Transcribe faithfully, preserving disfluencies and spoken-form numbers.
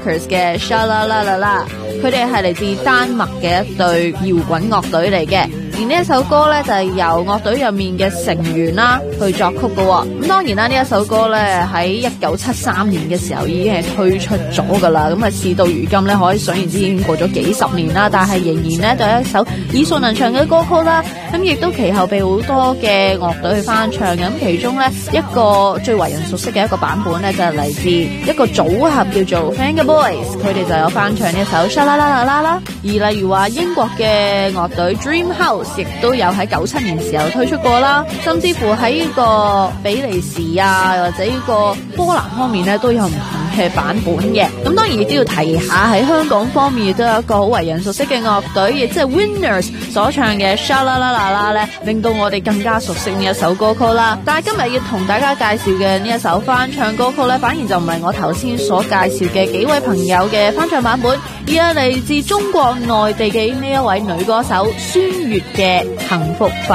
Rockers 嘅 Sha La La La La， 佢哋係嚟自丹麥嘅一隊搖滾樂隊嚟嘅。而呢一首歌咧就係由樂隊入面嘅成員啦去作曲嘅。咁當然啦，呢一首歌咧喺一九七三年嘅時候已經係推出咗噶啦。咁啊事到如今咧，可以想而知已經過咗幾十年啦，但係仍然咧就係一首耳熟能詳嘅歌曲啦。咁亦都其後被好多嘅樂隊去翻唱嘅。咁其中咧一個最為人熟悉嘅一個版本咧就係嚟自一個組合叫做 Venga Boys， 佢哋就有翻唱呢一首 Sha La La La La 啦。而例如話英國嘅樂隊 Dreamhouse 亦都有喺九七年時候推出過啦，甚至乎喺呢個比利時啊或者呢個波蘭方面咧都有唔同嘅版本嘅。咁當然亦都要提下喺香港方面亦都有一個好為人熟悉嘅樂隊，亦即係 Winners 所唱嘅 Sha La La La La 咧，令到我哋更加熟悉呢一首歌曲啦。但係今日要同大家介紹嘅呢一首翻唱歌曲咧，反而就唔係我頭先所介紹嘅幾位朋友嘅翻唱版本，而係嚟自中國內地嘅呢一位女歌手孫悦嘅幸福。